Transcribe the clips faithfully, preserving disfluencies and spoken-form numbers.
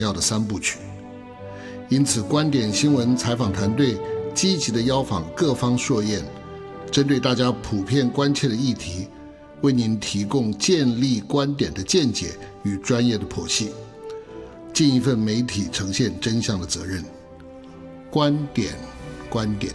要的三部曲。因此，观点新闻采访团队积极地邀访各方硕彦，针对大家普遍关切的议题，为您提供建立观点的见解与专业的剖析，尽一份媒体呈现真相的责任。观点，观点。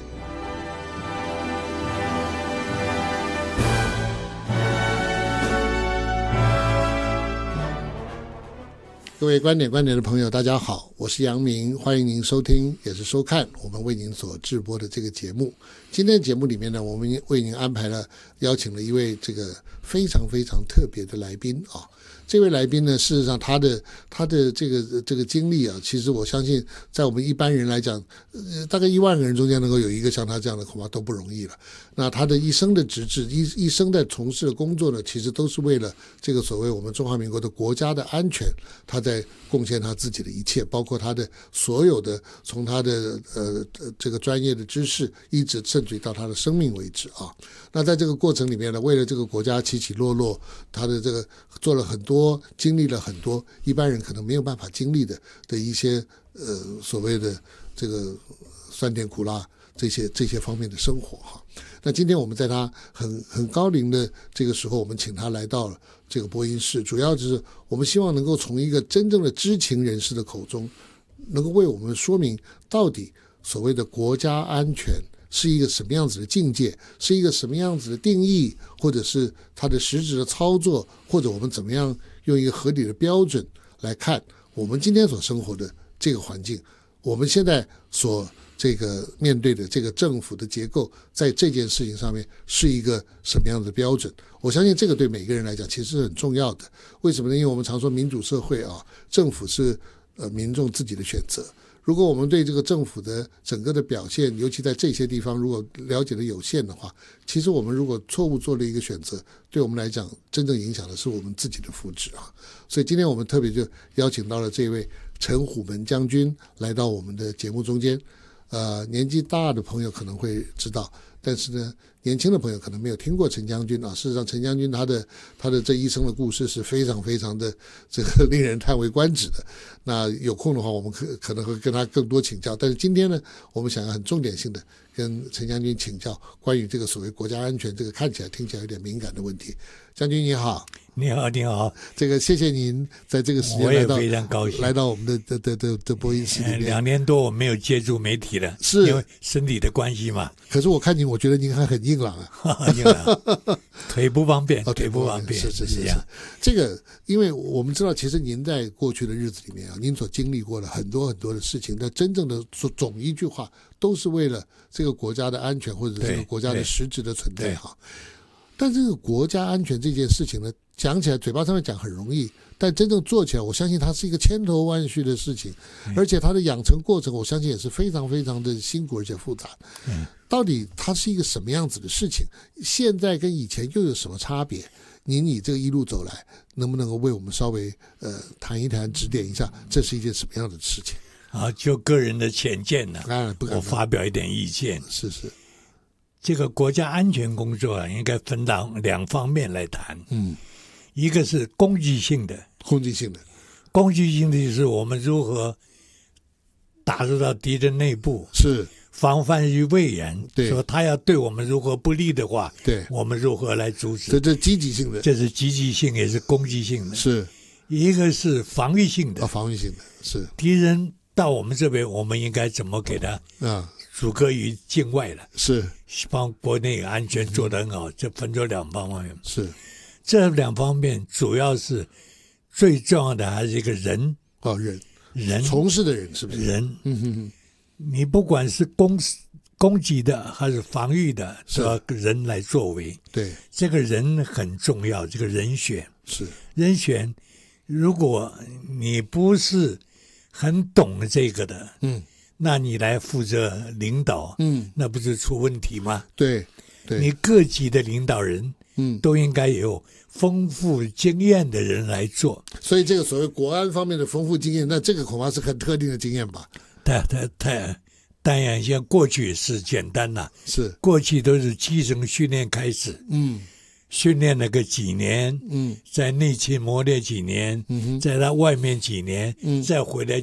各位观点观点的朋友，大家好，我是杨明，欢迎您收听也是收看我们为您所制播的这个节目。今天的节目里面呢，我们为您安排了邀请了一位这个非常非常特别的来宾啊。这位来宾呢，事实上他的他的这个这个经历啊，其实我相信在我们一般人来讲，呃，大概一万个人中间能够有一个像他这样的，恐怕都不容易了。那他的一生的职志，一一生在从事的工作呢，其实都是为了这个所谓我们中华民国的国家的安全，他在贡献他自己的一切，包括他的所有的从他的呃这个专业的知识，一直甚至到他的生命为止啊。那在这个过程里面呢，为了这个国家起起落落，他的这个做了很多，经历了很多一般人可能没有办法经历的的一些呃所谓的这个酸甜苦辣这些这些方面的生活哈。那今天我们在他很很高龄的这个时候，我们请他来到了这个播音室，主要就是我们希望能够从一个真正的知情人士的口中，能够为我们说明到底所谓的国家安全是一个什么样子的境界，是一个什么样子的定义，或者是它的实质的操作，或者我们怎么样用一个合理的标准来看我们今天所生活的这个环境，我们现在所这个面对的这个政府的结构，在这件事情上面是一个什么样的标准。我相信这个对每个人来讲其实是很重要的。为什么呢？因为我们常说民主社会啊，政府是呃民众自己的选择。如果我们对这个政府的整个的表现，尤其在这些地方如果了解的有限的话，其实我们如果错误做了一个选择，对我们来讲真正影响的是我们自己的福祉啊。所以今天我们特别就邀请到了这位陈虎门将军来到我们的节目中间。呃，年纪大的朋友可能会知道，但是呢，年轻的朋友可能没有听过陈将军啊。事实上，陈将军他的他的这一生的故事是非常非常的这个令人叹为观止的。那有空的话，我们可可能会跟他更多请教。但是今天呢，我们想要很重点性的跟陈将军请教关于这个所谓国家安全这个看起来听起来有点敏感的问题。将军你好。 你好，你好。 这个谢谢您在这个时间来到， 我也非常高兴来到我们的的的的的播音室里面。 两年多我没有接触媒体了， 是因为身体的关系嘛。 可是我看您，我觉得您还很硬朗啊， 硬朗，腿不方便， 哦、 腿不方便， 是是是这样。 这个，因为我们知道，其实您在过去的日子里面啊，您所经历过的很多很多的事情，但真正的总一句话，都是为了这个国家的安全或者这个国家的实质的存在哈。但这个国家安全这件事情呢，讲起来嘴巴上面讲很容易，但真正做起来，我相信它是一个千头万绪的事情，而且它的养成过程，我相信也是非常非常的辛苦而且复杂。到底它是一个什么样子的事情？现在跟以前又有什么差别？您以这个一路走来，能不能够为我们稍微呃谈一谈、指点一下，这是一件什么样的事情？ 啊，就个人的浅见呢、 啊，不敢我发表一点意见。 是是。 这个国家安全工作啊，应该分到两方面来谈。 嗯， 一个是攻击性的， 攻击性的， 攻击性的就是我们如何打入到敌人内部， 是防范于未然。 对， 说他要对我们如何不利的话， 对， 我们如何来阻止？ 这这积极性的， 这是积极性，也是攻击性的。 是一个是防御性的， 啊，防御性的，是敌人到我们这边，我们应该怎么给他啊？阻隔于境外了， 是帮国内安全做得很好，这分作两方面。 是这两方面主要是最重要的还是一个人哦，人人从事的人是不是人？ 嗯哼哼， 你不管是攻攻击的还是防御的，都要人来作为。 对， 这个人很重要，这个人选是人选。如果你不是很懂这个的，嗯。那你来负责领导，嗯，那不是出问题吗？ 对，对， 你各级的领导人，嗯，都应该有丰富经验的人来做。 所以这个所谓国安方面的丰富经验，那这个恐怕是很特定的经验吧？ 太太太，当然像过去是简单啦， 是过去都是基层训练开始，嗯。训练了个几年，嗯，在内勤磨练几年，嗯哼，在他外面几年，嗯，再回来